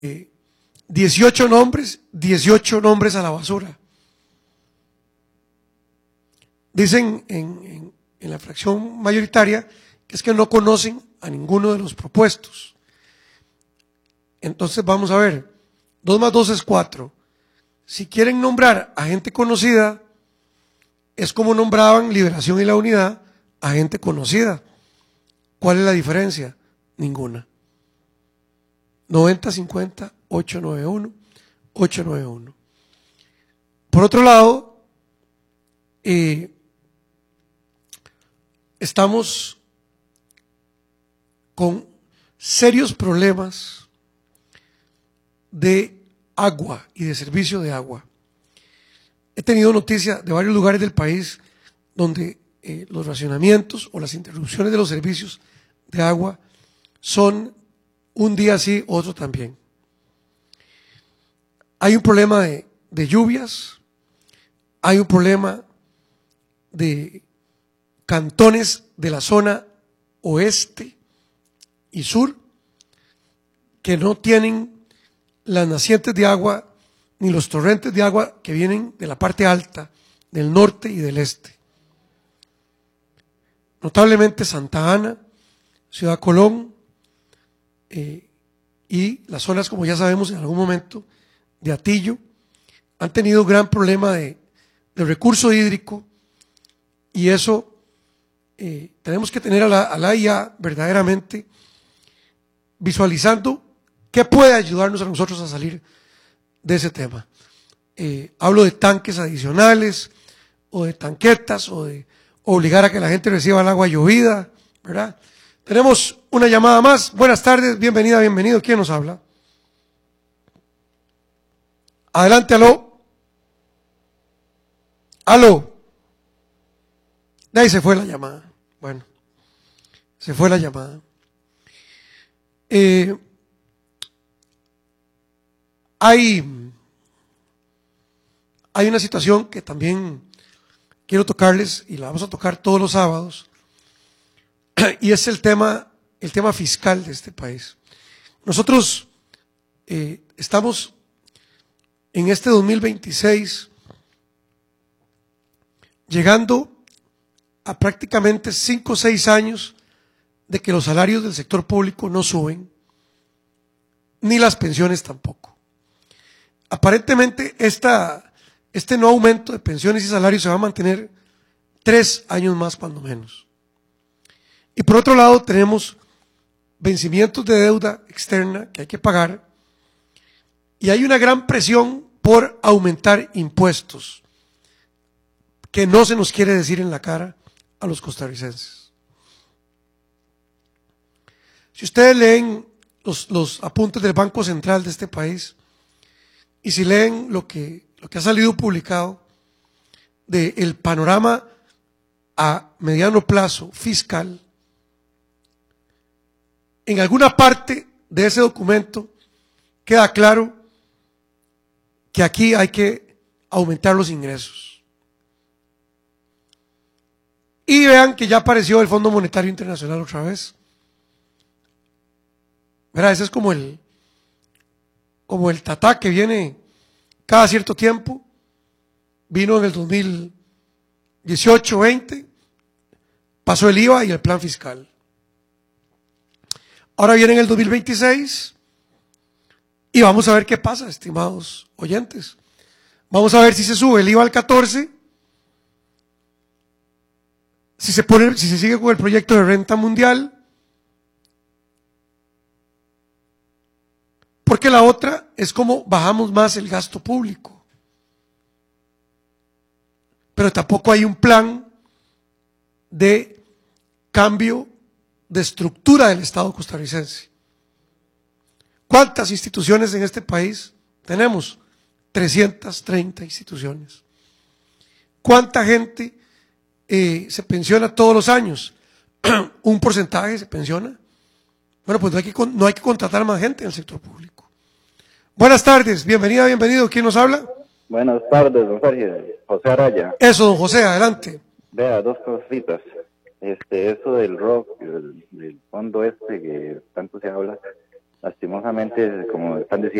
18 nombres a la basura. Dicen en la fracción mayoritaria que es que no conocen a ninguno de los propuestos. Entonces vamos a ver, 2 más 2 es 4. Si quieren nombrar a gente conocida, es como nombraban Liberación y la Unidad a gente conocida. ¿Cuál es la diferencia? Ninguna. 90-50, 891, 891. Por otro lado, estamos con serios problemas de agua y de servicio de agua. He tenido noticia de varios lugares del país donde los racionamientos o las interrupciones de los servicios de agua son un día sí, otro también. Hay un problema de lluvias, hay un problema de cantones de la zona oeste y sur que no tienen las nacientes de agua ni los torrentes de agua que vienen de la parte alta, del norte y del este. Notablemente Santa Ana, Ciudad Colón y las zonas, como ya sabemos en algún momento, de Atillo, han tenido gran problema de recurso hídrico, y eso tenemos que tener a la IA verdaderamente visualizando qué puede ayudarnos a nosotros a salir de ese tema. Hablo de tanques adicionales o de tanquetas o de obligar a que la gente reciba el agua llovida, ¿verdad? Tenemos una llamada más. Buenas tardes, bienvenida, bienvenido. ¿Quién nos habla? Adelante, aló. Aló. De ahí se fue la llamada. Bueno, se fue la llamada. Hay una situación que también quiero tocarles y la vamos a tocar todos los sábados, y es el tema fiscal de este país. Nosotros estamos en este 2026 llegando a prácticamente 5 o 6 años de que los salarios del sector público no suben, ni las pensiones tampoco. Aparentemente este no aumento de pensiones y salarios se va a mantener 3 años más cuando menos. Y por otro lado tenemos vencimientos de deuda externa que hay que pagar, y hay una gran presión por aumentar impuestos que no se nos quiere decir en la cara a los costarricenses. Si ustedes leen los apuntes del Banco Central de este país, y si leen lo que ha salido publicado del panorama a mediano plazo fiscal, en alguna parte de ese documento queda claro que aquí hay que aumentar los ingresos. Y vean que ya apareció el Fondo Monetario Internacional otra vez. Verá, ese es como el tatá que viene cada cierto tiempo. Vino en el 2018-20, pasó el IVA y el plan fiscal. Ahora viene en el 2026 y vamos a ver qué pasa, estimados oyentes. Vamos a ver si se sube el IVA al 14, si se sigue con el proyecto de renta mundial, porque la otra es cómo bajamos más el gasto público. Pero tampoco hay un plan de cambio de estructura del Estado costarricense. ¿Cuántas instituciones en este país tenemos? 330 instituciones. ¿Cuánta gente se pensiona todos los años? ¿Un porcentaje se pensiona? Bueno, pues no hay que contratar más gente en el sector público. Buenas tardes, bienvenida, bienvenido. ¿Quién nos habla? Buenas tardes, don Jorge. José Araya. Eso, don José, adelante. Vea, 2 cositas. Eso del ROC, del fondo que tanto se habla, Lastimosamente, como están diciendo,